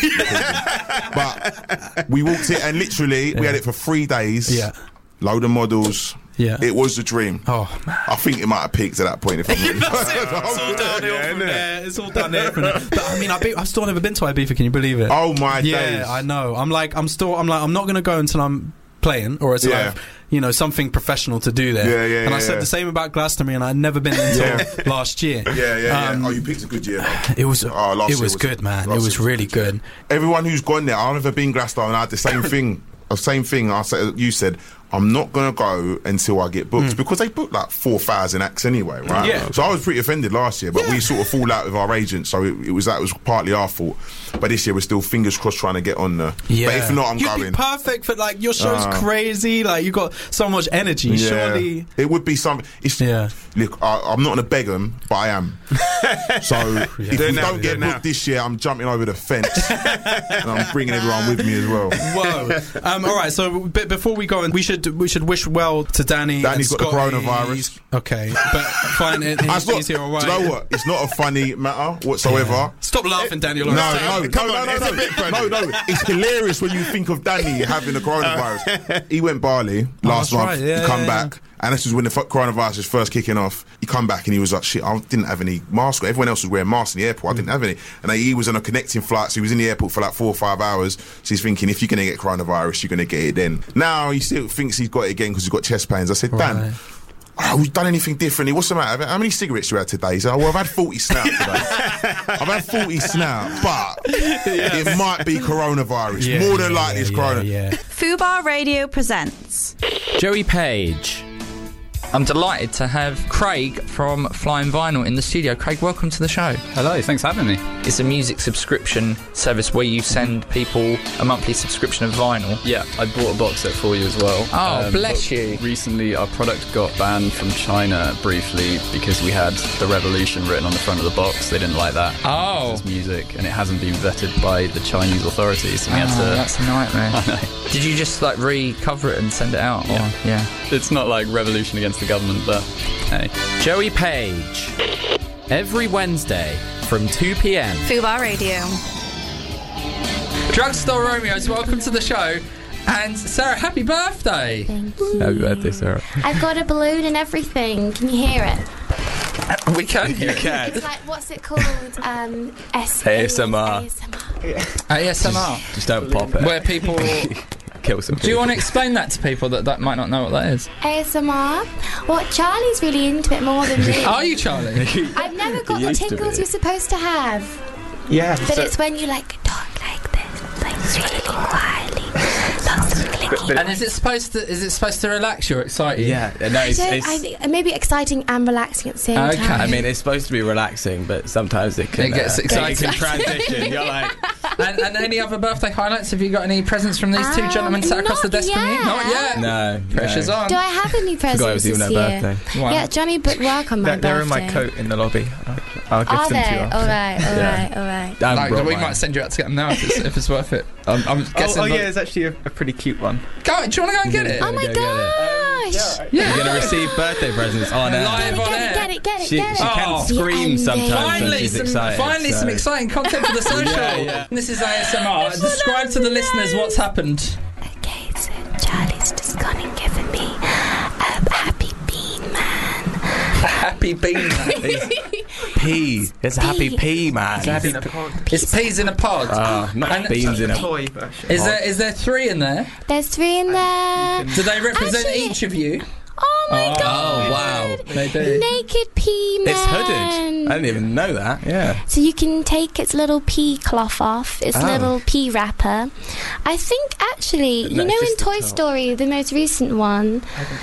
But we walked in and literally we had it for three days. Yeah. Load of models. Yeah. It was the dream. Oh, man. I think it might have peaked at that point. If I'm That's it. It's all downhill from there. It's all downhill from there. But I mean, I've, been, I've still never been to Ibiza. Can you believe it? Oh my yeah, days. I know. I'm like, I'm still, I'm like, I'm not going to go until I'm playing or until Yeah. I've, you know, something professional to do there. Yeah, yeah, And I yeah, said yeah. the same about Glastonbury, and I'd never been until Yeah. last year. Yeah, yeah, yeah. Um, Oh, you picked a good year. Though. It was, Oh, last it year was good, man. It last was year really good. Everyone who's gone there, I've never been Glasgow, and I had the same thing. The same thing. I said, you said, I'm not gonna go until I get booked because they booked like four thousand acts anyway, right? Yeah. So I was pretty offended last year, but we sort of fall out with our agent, so it, it was that was partly our fault. But this year we're still fingers crossed trying to get on there. Yeah. But if not, I'm You'd going. be perfect for like your show's Ah. crazy. Like you got so much energy. Surely, it would be something. It's, yeah. Look, I, I'm not gonna beg them, but I am. So if we Do it now, don't do get it now. booked this year, I'm jumping over the fence and I'm bringing everyone with me as well. Whoa. Um, all right. So b- before we go, in, we should we should wish well to Danny. Danny's and got the Scotty. coronavirus. Okay, but fine. It, It's he's, not- he's here all right. Do you know what? It's not a funny matter whatsoever. Stop laughing, Daniel. No, no, Come no, on, no, it's no, a bit funny. no, no. It's hilarious when you think of Danny having the coronavirus. He went Bali last that's month. right, yeah, he come yeah, back, and this was when the f- coronavirus was first kicking off. He come back and he was like, "Shit, I didn't have any mask. Everyone else was wearing masks in the airport. I didn't have any." And he was on a connecting flight, so he was in the airport for like four or five hours. So he's thinking, if you're going to get coronavirus, you're going to get it then. Now he still thinks he's got it again because he's got chest pains. I said, Dan. Right. Oh, we've done anything differently. What's the matter? How many cigarettes you had today? He said, oh, well, I've had forty snout today. I've had forty snout, but it might be coronavirus. Yeah, More than yeah, likely it's yeah, corona. yeah. Fubar Radio presents Joey Page. I'm delighted to have Craig from Flying Vinyl in the studio. Craig, welcome to the show. Hello, thanks for having me. It's a music subscription service where you send people a monthly subscription of vinyl. Yeah, I bought a box set for you as well. Oh, bless but you. Recently, our product got banned from China briefly because we had The Revolution written on the front of the box. They didn't like that. Oh. It's music, and it hasn't been vetted by the Chinese authorities. So we had Oh, to. that's a nightmare. I know. Did you just like recover it and send it out? Or? Yeah. yeah. It's not like revolution against the government, but hey. Joey Page. Every Wednesday from two p.m. Fubar Radio. Drugstore Romeos, welcome to the show. And Sarah, happy birthday. Thank you. Happy birthday, Sarah. I've got a balloon and everything. Can you hear it? We can hear it. It's like, what's it called? Um, S- A S M R. A S M R. Just don't pop it. Where people kill some. Do you want to explain that to people that, that might not know what that is? A S M R? Well, Charlie's really into it more than me. Are you, Charlie? I've never got the used to tingles be. you're supposed to have. Yeah. But it's when you like talk like this, like really quietly. Lots of clicking. And is it supposed to is it supposed to relax you or excite you? Yeah, no, I it's, don't, it's I think maybe exciting and relaxing at the same Okay. time. I mean, it's supposed to be relaxing, but sometimes it can. It gets uh, exciting. It can transition. You're like, and, and any other birthday highlights? Have you got any presents from these two Um, gentlemen sat across the not desk from you? yet. Not yet. No. Pressure's no. on. Do I have any presents Forgot it was even this her year? birthday. Wow. Yeah, Johnny booked work on my They're, they're in birthday. my coat in the lobby. I'll, I'll give Are them to they? you. after. All right, all Yeah. right, all right. I Like, brought we mine. might send you out to get them now if it's, if it's worth it. I'm, I'm guessing. Oh, oh like- yeah, it's actually a, a pretty cute one. Go, do you want to go and get it? Oh my Go get it. gosh! Yeah. You're going to receive birthday presents on air. Live on air. Get it, get it, She, get it. she can Oh. scream sometimes when Finally, she's some, excited. finally so. some exciting content for the social. Yeah, yeah. This is A S M R. Describe to the listeners what's happened. Okay, so Charlie's just gone and given me a happy bean man. A happy bean man. Pea. It's a happy pea, man. It's, happy p- it's peas in a pod. Ah, not And- beans in a Toy version. Is there is there three in there? There's three in there. Do they represent Actually- each of you? Oh my Oh, god! wow. They do. Naked pea man. It's hooded. I didn't even know that. Yeah. So you can take its little pea cloth off, its Oh. little pea wrapper. I think actually, you No, know, it's in just the Toy top. Story, the most recent one,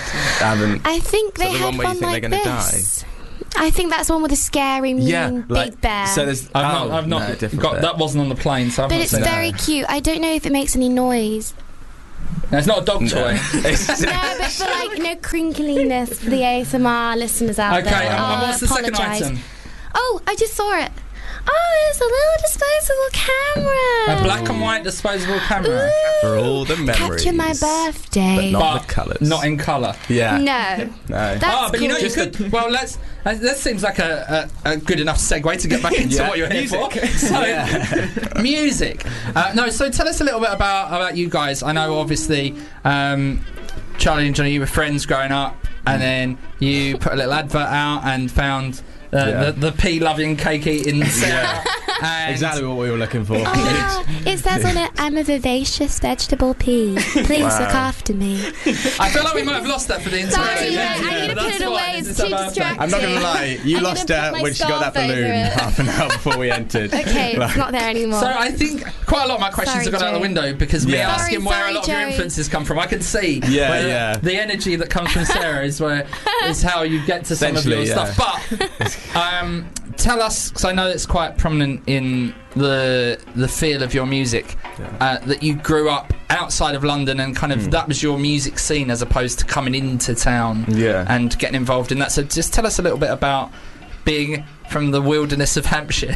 I haven't. I think Is they that the had one where you one think like they're gonna this. I think that's the one with a scary, mean, Yeah, big like bear. so. There's. I've oh, not, I've not no, different got bit. that. Wasn't on the plane, so I've but not it's seen very that. cute. I don't know if it makes any noise. No, it's not a dog No. toy. It's- No, but for like no crinkliness for the A S M R listeners out Okay, there. and I'll what's the second apologise. item? Oh, I just saw it. Oh, it's a little disposable camera. A black and white disposable camera. For all the memories. Capture my birthday. But not But the colours. Not in colour. Yeah. No. No. That's Ah, but you know cool. you could. Well, let's. Uh, that seems like a, a, a good enough segue to get back into Yeah. what you're here Music. for. So, Yeah. music. Uh, no, so tell us a little bit about about you guys. I know, obviously, um, Charlie and Johnny, you were friends growing up, and then you put a little advert out and found. Uh, Yeah. the, the pea loving, cake eating Sarah. And Exactly what we were looking for. Oh, it says on it, I'm a vivacious vegetable pea. Please Wow. look after me. I feel like we might have lost that for the entire Sorry, yeah, event. I'm going to but put that's it away. fine. It's It's too a birthday. distracting. I'm not going to lie, you I'm lost gonna her put my when she got that scarf over balloon it. half an hour before we entered. Okay, Like- it's not there anymore. So I think quite a lot of my questions Sorry, have gone out the Joe. window because me Yeah. asking Sorry, where sorry, a lot of your Joe. influences come from. I can see Yeah, where yeah. the energy that comes from Sarah is where is how you get to some of your Essentially, stuff. But um, tell us, because I know it's quite prominent in the the feel of your music, uh, that you grew up outside of London and kind of Mm. that was your music scene as opposed to coming into town Yeah. and getting involved in that. So just tell us a little bit about being from the wilderness of Hampshire.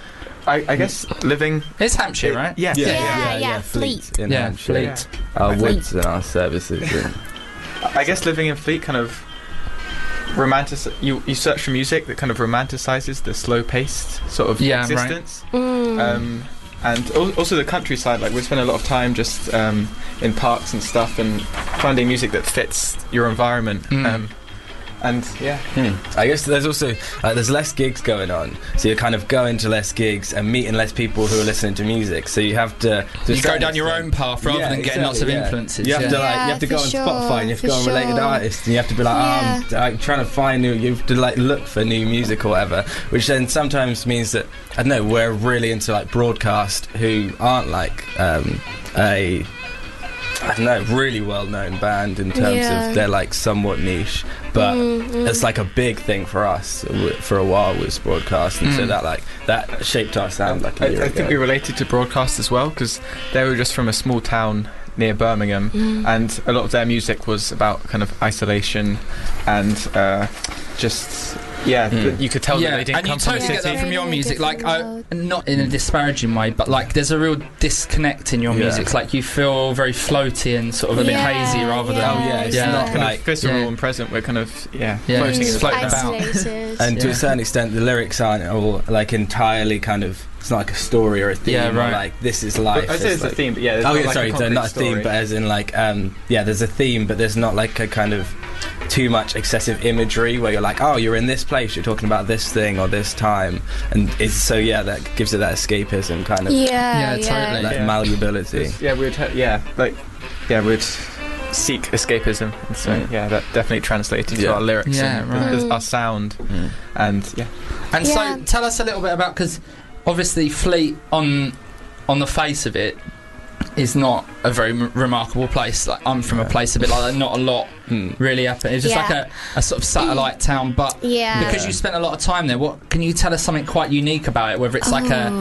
I, I guess living. It's Hampshire, right? Yeah. Yeah, yeah, yeah, Fleet. In Yeah, Hampshire. Fleet. Our Fleet. woods and our services. And I guess living in Fleet kind of romantic. You you search for music that kind of romanticizes the slow-paced sort of Yeah, right. existence. Mm. Um, and al- also the countryside. Like we spend a lot of time just um, in parks and stuff, and finding music that fits your environment. Mm. Um, and yeah, Hmm. I guess there's also like there's less gigs going on, so you're kind of going to less gigs and meeting less people who are listening to music. So you have to, to a You go certain down your extent- own path rather Yeah, than getting lots of exactly, yeah. influences. You have yeah. to like Yeah, you have to go for on sure, Spotify and you have to for go on related sure. artists and you have to be like, Yeah. oh, I'm like, trying to find new. You have to like look for new music or whatever, which then sometimes means that I don't know we're really into like broadcast who aren't like um, a. I don't know, really well-known band in terms Yeah. of they're like somewhat niche, but Mm, mm. it's like a big thing for us w- for a while was broadcast, and so Mm. that like that shaped our sound like a I, year I ago. think we related to broadcast as well because they were just from a small town near Birmingham, Mm. and a lot of their music was about kind of isolation and uh, just yeah. Mm. th- you could tell that Yeah, they didn't and you come from totally the get city. that from your Very music, like different uh, world. not in a disparaging way, but like there's a real disconnect in your Yeah. music. It's like you feel very floaty and sort of a bit Yeah, hazy rather than yeah, Oh, yeah, it's yeah. not kind like- of visceral yeah. and present. We're kind of yeah, Yeah, floating it's in the floating background. about. Isolated. And to Yeah. a certain extent, the lyrics aren't all like entirely kind of. It's not like a story or a theme. Yeah, or, right. like this is life. I say It's it's a like- theme, but yeah. there's Oh not yeah, like sorry, a so concrete not a theme, story. but as in like um, yeah, there's a theme, but there's not like a kind of too much excessive imagery where you're like, oh, you're in this place, you're talking about this thing or this time, and it's so yeah, that gives it that escapism kind of Yeah, Yeah, yeah. totally. that Yeah. malleability. yeah, we'd ha- yeah, like yeah, we'd seek escapism, and so Mm. yeah, that definitely translated to Yeah. our lyrics Yeah, and right. the- our sound, Mm. and yeah. And Yeah. so, tell us a little bit about because obviously Fleet on on the face of it is not a very m- remarkable place. Like I'm from a place a bit like that. Not a lot Mm. really happened. It's just Yeah. like a, a sort of satellite town, but Yeah. because you spent a lot of time there, what can you tell us something quite unique about it? Whether it's like a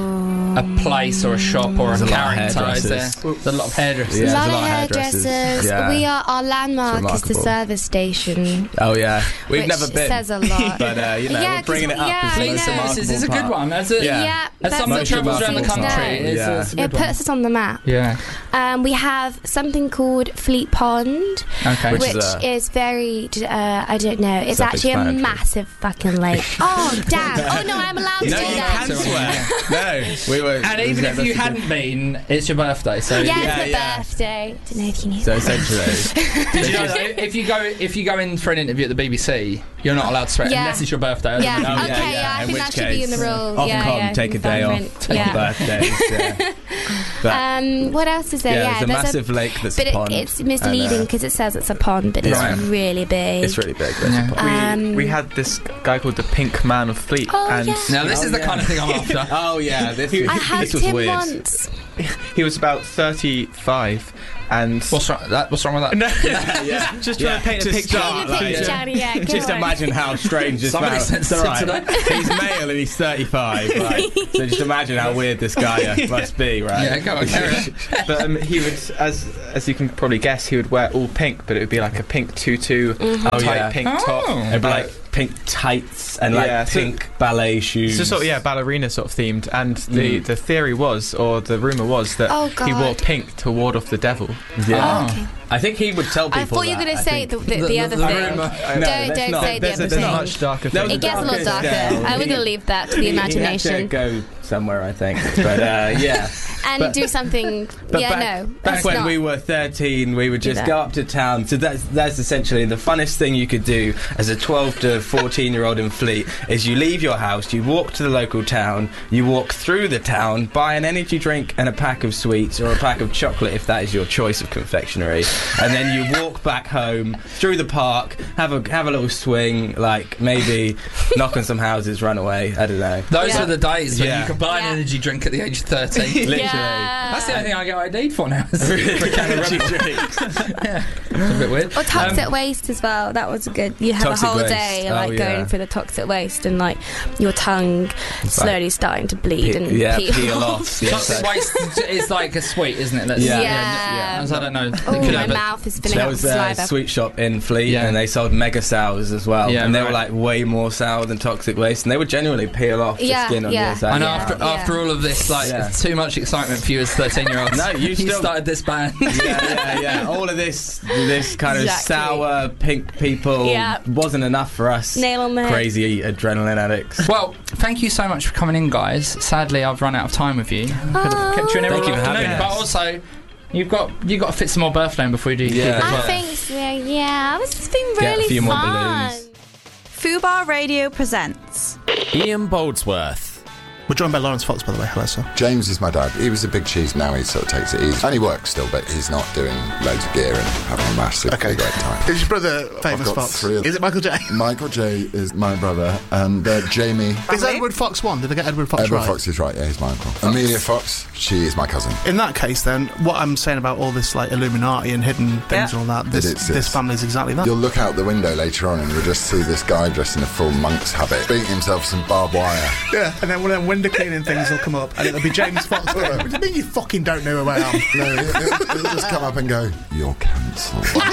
a place or a shop or There's a a lot of character? Is there? hairdressers. There's a lot of hairdressers. Yeah, a there's lot a of lot of hairdressers. hairdressers. Yeah. We are our landmark is the remarkable. service station. Oh yeah, we've Which never been. says a lot. But uh, you know, Yeah, we're 'cause bringing it up. yeah, as the I most know. remarkable This is a good part. one. As a, Yeah. Yeah, as that's someone that the travels around the thing country, today. it's, Yeah. it's a It good one. puts us on the map. Yeah. Um, we have something called Fleet Pond, Okay. Which which, is is, a- very, uh, I don't know, it's actually a Self-explanatory. massive fucking lake. Oh, damn. Oh, no, I'm allowed to No, do you that. can swear. No, we were. And even if you hadn't been, it's your birthday. So Yeah, Yeah, it's my yeah. birthday. Don't know if you knew. So essentially, Did you know that if you go if you go in for an interview at the B B C, you're not allowed to swear Yeah. unless it's your birthday. Yeah. isn't it? Oh, Okay, yeah, I in think which that should be in the case, rules. Ofcom, Yeah, yeah, take a day off, environment. take Yeah. birthdays. Yeah. But, Um, what else is there? yeah, Yeah, there's a there's massive lake that's but a it, pond. it's misleading and, uh, because it says it's a pond, but Yeah. it's really big. It's really big. There's a Yeah. pond. We, Um, we had this guy called the Pink Man of Fleet, Oh, and yeah. Now this Oh, is the yeah. kind of thing I'm after. Oh yeah, this, I this hugged was him weird. once. he was about thirty-five, and What's wrong? That, what's wrong with that? no, Yeah. just trying Yeah. to paint a To picture. start, Paint a like, picture, Johnny, yeah, go Just on. imagine how strange this Somebody man. sensitive It's all right. today. He's male and he's thirty-five, right? So just imagine how weird this guy uh, must be, right? Yeah, go on, carry on. But um, he would, as as you can probably guess, he would wear all pink, but it would be like a pink tutu, Mm-hmm. Oh, tight yeah. pink Oh. top. It'd be Uh, like pink tights and like Yeah, so- pink ballet shoes. So sort of, yeah, ballerina sort of themed, and the, Mm. the theory was, or the rumor was, that Oh, he wore God. pink to ward off the devil. Yeah. Oh, okay. I think he would tell people. I thought you were that, going to I say think. the, the, the, The- other the thing. rumour. No, don't let's don't not. say the There's a, other there's a thing. much darker There thing. was It gets a lot darker darker. scale. I would He- leave that to the He- He had to imagination. go somewhere, I think. But uh, yeah. And But- do something. But yeah, back, no. back that's when not. we were thirteen, we would Do just that. go up to town. So that's that's essentially the funnest thing you could do as a twelve to fourteen year old in Fleet. Is you leave your house, you walk to the local town, you walk through the town, buy an energy drink and a pack of sweets or a pack of chocolate if that is your choice of confectionery, and then you walk back home through the park, have a have a little swing, like maybe knock on some houses, run away. I don't know. Those Yeah. were the days when Yeah. you could buy an Yeah. energy drink at the age of thirteen. Literally. Yeah. That's the only thing I get I D for now. is for a can of Energy Red Bull. drinks. Yeah, it's a bit weird. Or toxic Um, waste as well. That was good. You have a Toxic whole waste. day Oh, like yeah. going through the toxic waste and like your tongue slowly starting to bleed and yeah, peel, peel off. Yeah, Toxic so- waste is like a sweet, isn't it? That's, Yeah. Yeah. I don't know. Oh, It could my have a- mouth is filling There up was with a saliva. sweet shop in Fleet, Yeah. and they sold mega sours as well, Yeah, and they right. were like way more sour than toxic waste, and they would genuinely peel off Yeah, the skin on yeah. the inside. I know Yeah, after, yeah. after all of this, like, Yeah. too much excitement for you as thirteen year olds. No, you still- started this band. yeah, yeah, yeah. All of this, this kind of Exactly. sour pink people Yeah. wasn't enough for us. Nail on the head. Crazy adrenaline addicts. Well, thank you so much for coming in, guys. Sadly, I've run out of time with you. Could have kept you in Thank every you for having afternoon, us. but also you've got you've got to fit some more birthday in before you do your Yeah. gig as I well. think so. Yeah, this has been Get a really few more fun. balloons. Fubar Radio presents Ian Boldsworth. We're joined by Lawrence Fox, by the way. Hello, sir. James is my dad. He was a big cheese. Now he sort of takes it easy. And he works still, but he's not doing loads of gear and having a massive Okay. great time. Is your brother famous I've got Fox? three of Is it Michael J? Michael J is my brother, and uh, Jamie. Is Edward Fox one? Did I get Edward Fox Edward right? Fox is right. Yeah, he's my uncle. Amelia Fox. She is my cousin. In that case, then, what I'm saying about all this like Illuminati and hidden things and all that, this, It is, this it's- family is exactly that. You'll look out the window later on, and you'll just see this guy dressed in a full monk's habit, beating himself some barbed wire. Yeah, and then one of them window cleaning things will come up, and it'll be James Fox. What do you mean you fucking don't know who I am? No, he'll, he'll- he'll just come up and go, "You're cancelled."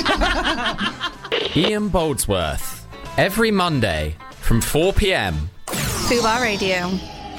Ian Boldsworth. Every Monday from four p.m. Fubar Radio.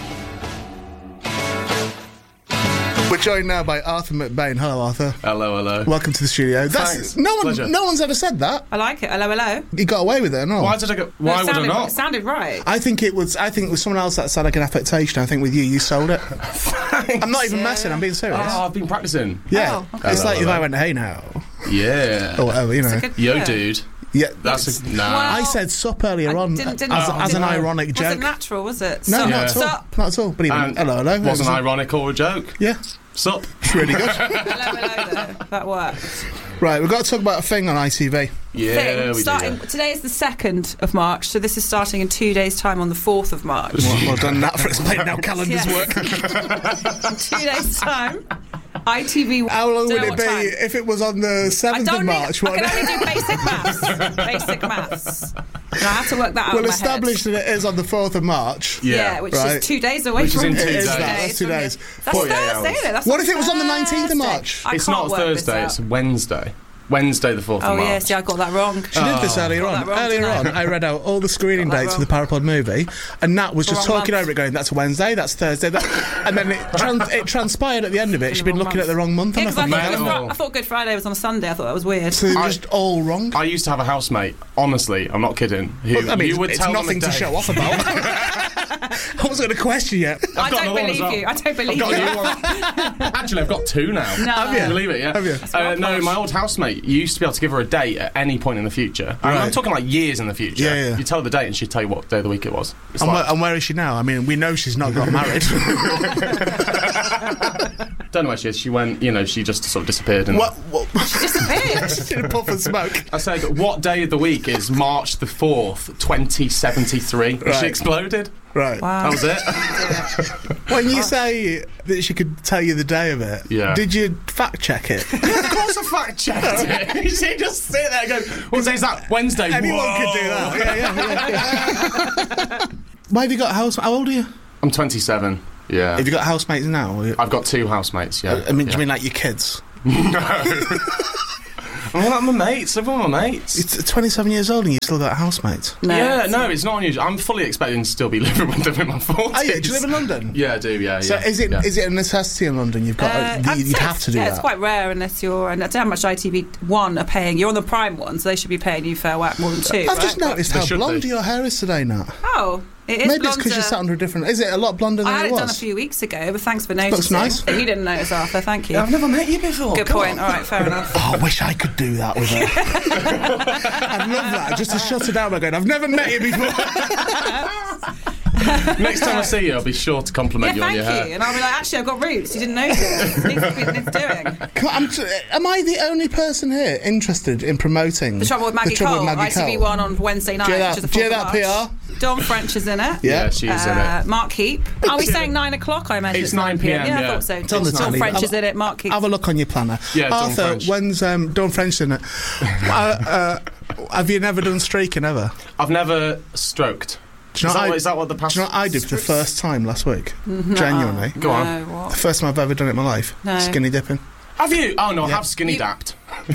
We're joined now by Arthur McBain. Hello, Arthur. Hello, hello. Welcome to the studio. That's Thanks. no one. Pleasure. No one's ever said that. I like it. Hello, hello. You got away with it, no? Why did I go? Why it would I sounded, not? It sounded right. I think it was. I think it was someone else that sounded like an affectation. I think with you, you sold it. I'm not even Yeah. messing. I'm being serious. Oh, I've been practicing. yeah, Oh, it's Hello, like if hello. I went, "Hey now," Yeah. or whatever, you know. It's a good- Yo, yeah. dude. Yeah, That's a nah. Well, I said "sup" earlier on didn't- didn't- as, oh, as an didn't I? ironic Was joke. it natural, was it? No, Sup, not at all. sup. Not at all. But even And hello, hello. That Wasn't was- ironic or a joke. Yeah, Sup. it's really good. Hello, hello there. That worked. Right, we've got to talk about a thing on I T V. Yeah, Thing, we starting, do. Today is the second of March, so this is starting in two days' time on the fourth of March. Well, well done that for explaining how calendars Yes. work. In two days' time, I T V. How long don't would know it be what time. if it was on the I seventh don't of need, March? I What can only do basic maths. Basic maths. I have to work that out Well, in my established that it is on the fourth of March. Yeah, yeah which right? is two days away which from is in two it. days. Two That, days that's two from days. here. That's Thursday, isn't it? That's what on if it was on the nineteenth of Thursday. March? I It's can't not work this Thursday, out. it's Wednesday. Wednesday, the fourth Oh, of March. yeah, see, I got that wrong. She did this Oh. earlier Got on. that wrong, Earlier didn't on, I? I read out all the screening Got that dates for wrong. the Parapod movie, and Nat was The just wrong talking month. over it, going, "That's Wednesday, that's Thursday," that, and then it, trans- it transpired at the end of it. She'd been looking at the wrong month. Yeah, And 'cause I, I thought thought, Good Fri- I thought Good Friday was on a Sunday. I thought that was weird. so they're just all wrong. I used to have a housemate, honestly, I'm not kidding, who Well, I mean, you would it's tell them nothing a to day. show off about. I wasn't going to question yet. I got don't another one as believe well. you. I don't believe I've you. got a new one. Actually, I've got two now. No. Have you? Believe it, yeah. Have you? Uh, no, my old housemate, you used to be able to give her a date at any point in the future. I mean, I'm Right. talking like years in the future. Yeah, yeah. You tell her the date and she'd tell you what day of the week it was. It's And, like, where, and where is she now? I mean, we know she's not got married. don't know where she is. She went, you know, she just sort of disappeared. And What? what? She disappeared. In a puff of smoke. I said, what day of the week is March the fourth, twenty seventy-three? And Right. she exploded. Right. Wow. That was it. When you say that she could tell you the day of it, Yeah. did you fact check it? Of course I fact checked it. She just sit there and go, what day is that? Wednesday. Anyone Whoa. could do that. Yeah, yeah, yeah. Why have you got house? How old are you? I'm twenty-seven. Yeah. Have you got housemates now? I've got two housemates, yeah. I mean, do yeah. you mean like your kids? No. I'm like my mates. Everyone my mates. It's twenty-seven years old and you still got housemates. No, yeah, it's no, not. it's not unusual. I'm fully expecting to still be living with them in my forties. Oh yeah, do you live in London? Yeah, I do. Yeah, So yeah. is it yeah. is it a necessity in London? You've got Uh, to, I'd you'd say have to do yeah, that. it's quite rare unless you're. And I don't know how much I T V one are paying. You're on the prime one, so they should be paying you fair whack more than two. I've right? just noticed They how should blonde be. your hair is today, Nat. Oh, it is. Maybe it's because blonder. you sat under a different. Is it a lot blonder than I had it it was? done a few weeks ago, but thanks for noticing. nice. You didn't notice, Arthur. Thank you. I've never met you before. Good Come point. on. All right, fair enough. Oh, I wish I could do that with her. I'd love that, just to shut her down by going, I've never met you before. Next time I see you, I'll be sure to compliment Yeah, you on thank your you. hair. And I'll be like, actually, I've got roots. You didn't notice. Needs to be needs doing. Come on, I'm t- am I the only person here interested in promoting The Trouble with Maggie Trouble Cole, with Maggie I T V Cole? one on Wednesday night, Do you hear which is the that- do you fourth hear of that March. P R? Dawn French is in it. Yeah. Yeah, she's in Uh, it. Mark Heap. Are we saying nine o'clock? I imagine It's nine p m, Yeah, I yeah. thought so. It's on the Dawn telly. French Have- is in it. Mark Heap. Have a look on your planner. Yeah, Dawn Arthur, French. when's um, Dawn French in it? uh, uh, have you never done streaking ever? I've never stroked. Do you know is, that I- what, is that what the past... Do you know what I did for the first time last week? No. Genuinely. Go on. No, what? The first time I've ever done it in my life. No. Skinny dipping. Have you? Oh, no, I Yeah. have skinny You- dapped.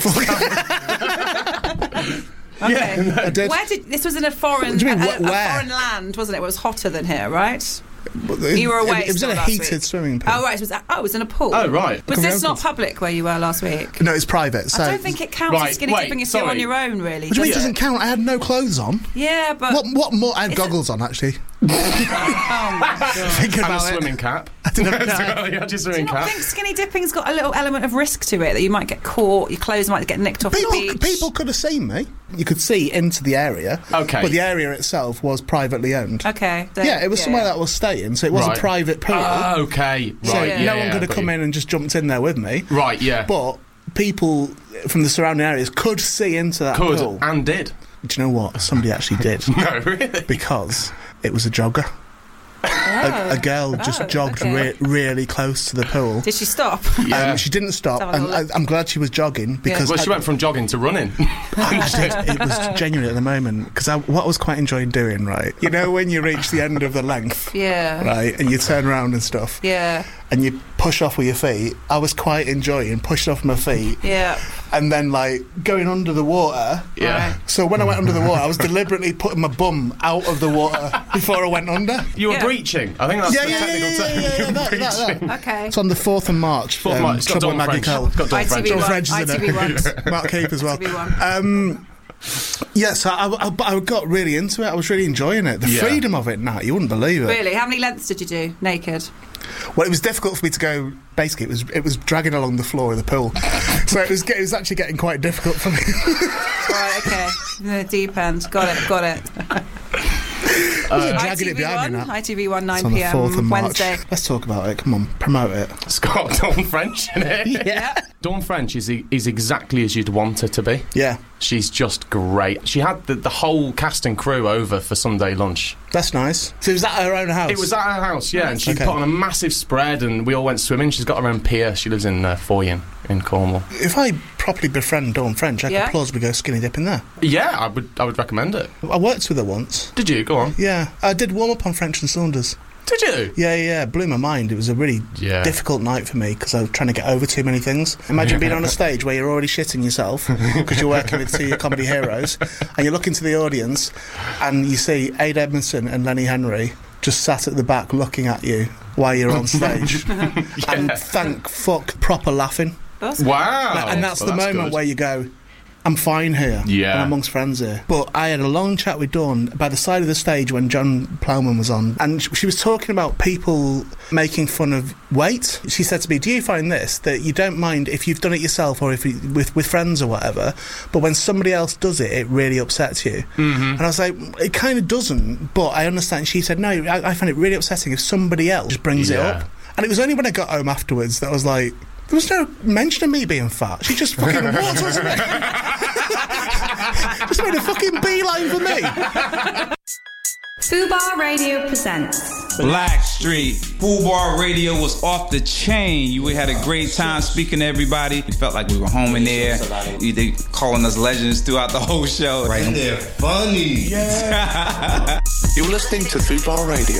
Okay. Yeah, I did. Where did this was in a foreign, What do you mean, a, wh- a where? foreign land, wasn't it? It was hotter than here, right? But it- You were away It, it was in still a last heated week. swimming pool. Oh right, it was. Oh, it was in a pool. Oh, right. Was Come this round not to- public where you were last week? No, it's private. So I don't think it counts Right, as skinny wait, dipping if you're sorry. on your own, really. What do you mean it does doesn't count? I had no clothes on. Yeah, but What? What more? I had It's a- goggles on actually. oh my god. Thinking And a about it. swimming cap. I didn't know. You had your Do you swimming not cap. think skinny dipping's got a little element of risk to it that you might get caught, your clothes might get nicked off the People, beach? people could have seen me. You could see into the area. Okay. But the area itself was privately owned. Okay. so- Yeah, it was somewhere that was staying, so it was Right. a private pool. Ah, okay. Right, so yeah, no yeah, one could have got come you. in and just jumped in there with me. Right, yeah. But people from the surrounding areas could see into that Could, pool. and did. Do you know what? Somebody actually did. No, really? Because it was a jogger. A, a girl just Oh, jogged okay. re- really close to the pool. Did she stop? Yeah. Um, she didn't stop, Let's have a and I, little I'm glad she was jogging because Well, she I- went from jogging to running. I did. It was genuine at the moment because what I was quite enjoying doing, right? You know, when you reach the end of the length, Yeah. right, and you turn around and stuff, Yeah. and you push off with your feet. I was quite enjoying pushing off my feet Yeah. and then like going under the water. Yeah. Right. So when I went under the water, I was deliberately putting my bum out of the water before I went under. You were Yeah. breaching. I think that's Yeah, the yeah, yeah, technical yeah, term. yeah, yeah, You were that- that- breaching. that. Okay. It's on the fourth of March. Fourth um, March. It's got Trouble Dawn with Maggie French. Cole. Got Dawn I T V French. John one, French is in I T V one. it. Mark Cape as well. I T V one. Um, yeah, so I, I, I got really into it. I was really enjoying it. The Yeah. freedom of it, Nat, you wouldn't believe it. Really? How many lengths did you do naked? Well, it was difficult for me to go. Basically, it was it was dragging along the floor of the pool, so it was get- it was actually getting quite difficult for me. Right. Okay. In the deep end. Got it. Got it. Uh, dragging it behind me, one. Nat. I T V one. It's nine on the p.m. fourth of March. Wednesday. Let's talk about it. Come on, promote it. It's got Dawn French in it. Yeah. Dawn French is, is exactly as you'd want her to be. Yeah, She's just great. She had the, the whole cast and crew over for Sunday lunch. That's nice. So was that at her own house? It was at her house, yeah. And she Okay. put on a massive spread, and we all went swimming. She's got her own pier. She lives in uh, Foyne in Cornwall. If I properly befriend Dawn French, I Yeah. could plausibly go skinny dipping there. Yeah, I would. I would recommend it. I worked with her once. Did you? Go on. Yeah, I did warm up on French and Saunders. Did you? Yeah, yeah, blew my mind. It was a really Yeah. difficult night for me because I was trying to get over too many things. Imagine being on a stage where you're already shitting yourself because you're working with two comedy heroes, and you look into the audience and you see Ade Edmondson and Lenny Henry just sat at the back looking at you while you're on stage, and thank fuck proper laughing. That's Wow. And that's Well, the that's moment good. where you go, I'm fine here. Yeah. I'm amongst friends here. But I had a long chat with Dawn by the side of the stage when John Plowman was on, and sh- she was talking about people making fun of weight. She said to me, do you find this, that you don't mind if you've done it yourself or if you, with, with friends or whatever, but when somebody else does it, it really upsets you? Mm-hmm. And I was like, it kind of doesn't, but I understand. She said, no, I, I find it really upsetting if somebody else just brings it Yeah. up. And it was only when I got home afterwards that I was like, there was no mention of me being fat. She just fucking walked onto me. Just made a fucking beeline for me. Fubar Radio presents Blackstreet. Fubar Radio was off the chain. You had a great time speaking to everybody. We felt like we were home in there. You- They calling us legends throughout the whole show. Right. And they're funny. Yeah. You're listening to Fubar Radio.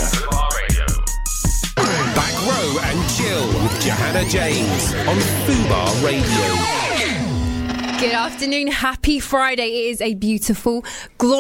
Back Row and Chill with Johanna James on Fubar Radio. Good afternoon, happy Friday. It is a beautiful, glorious